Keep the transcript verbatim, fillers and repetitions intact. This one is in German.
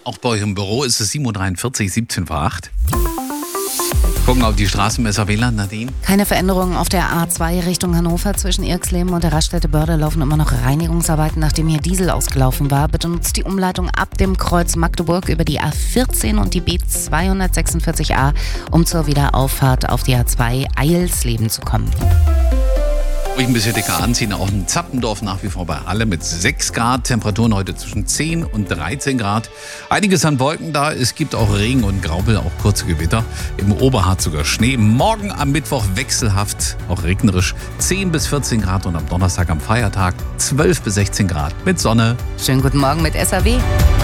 Auch bei euch im Büro ist es sieben Uhr dreiundvierzig, siebzehn vor acht. Gucken auf die Straßenmesser W L A N, Nadine. Keine Veränderungen auf der A zwei Richtung Hannover. Zwischen Irxleben und der Raststätte Börde laufen immer noch Reinigungsarbeiten, nachdem hier Diesel ausgelaufen war. Bitte nutzt die Umleitung ab dem Kreuz Magdeburg über die A vierzehn und die B zweihundertsechsundvierzig A, um zur Wiederauffahrt auf die A zwei Eilsleben zu kommen. Ruhig ein bisschen dicker anziehen, auch in Zappendorf nach wie vor bei Halle mit sechs Grad. Temperaturen heute zwischen zehn und dreizehn Grad. Einiges an Wolken da. Es gibt auch Regen und Graupel, auch kurze Gewitter. Im Oberharz sogar Schnee. Morgen am Mittwoch wechselhaft, auch regnerisch. zehn bis vierzehn Grad und am Donnerstag am Feiertag zwölf bis sechzehn Grad mit Sonne. Schönen guten Morgen mit S A W.